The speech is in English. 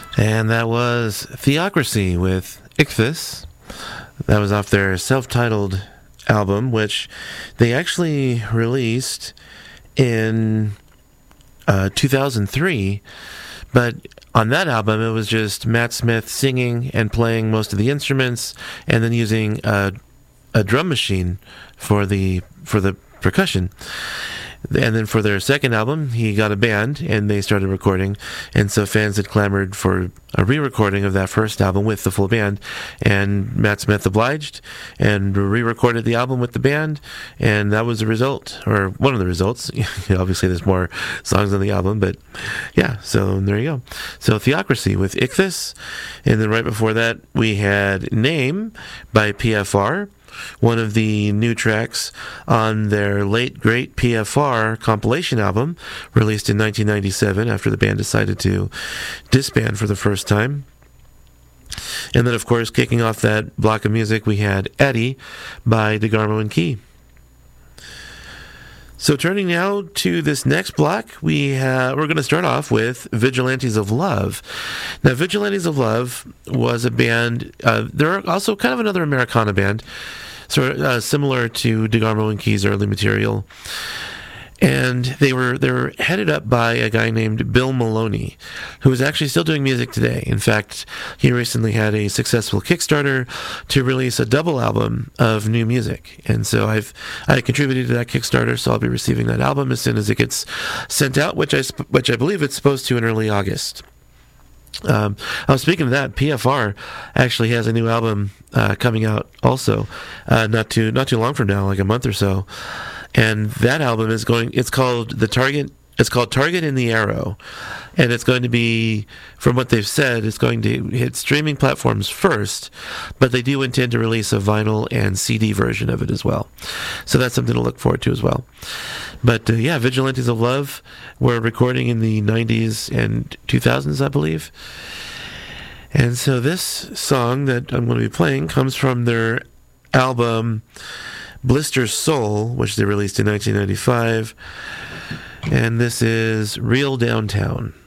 And that was Theocracy with Ichthys. That was off their self-titled album, which they actually released in 2003. But on that album, it was just Matt Smith singing and playing most of the instruments, and then using a drum machine for the percussion. And then for their second album, he got a band, and they started recording. And so fans had clamored for a re-recording of that first album with the full band. And Matt Smith obliged and re-recorded the album with the band. And that was the result, or one of the results. Obviously, there's more songs on the album, but yeah, so there you go. So Theocracy with Ichthys. And then right before that, we had Name by PFR, one of the new tracks on their late great PFR compilation album, released in 1997 after the band decided to disband for the first time. And then, of course, kicking off that block of music, we had Eddie by DeGarmo and Key. So turning now to this next block, we're going to start off with Vigilantes of Love. Now, Vigilantes of Love was a band. They're also kind of another Americana band, sort of similar to DeGarmo and Key's early material. And they were headed up by a guy named Bill Maloney, who is actually still doing music today. In fact, he recently had a successful Kickstarter to release a double album of new music. And so I contributed to that Kickstarter, so I'll be receiving that album as soon as it gets sent out, which I believe it's supposed to in early August. I was speaking of that. PFR actually has a new album coming out also, not too long from now, like a month or so. And that album it's called Target in the Arrow. And it's going to be, from what they've said, it's going to hit streaming platforms first, but they do intend to release a vinyl and CD version of it as well. So that's something to look forward to as well. But yeah, Vigilantes of Love were recording in the 90s and 2000s, I believe. And so this song that I'm going to be playing comes from their album Blister Soul, which they released in 1995. And this is Real Downtown.